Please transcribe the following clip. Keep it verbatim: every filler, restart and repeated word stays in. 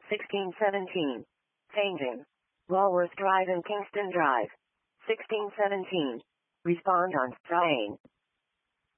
sixteen seventeen. Changing. Walworth Drive and Kingston Drive. sixteen seventeen. Respond on trying.